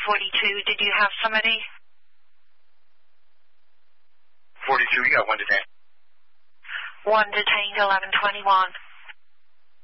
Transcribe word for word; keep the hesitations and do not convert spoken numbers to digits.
forty-two. Did you have somebody? forty-two, you got one detained. One detained, eleven twenty-one.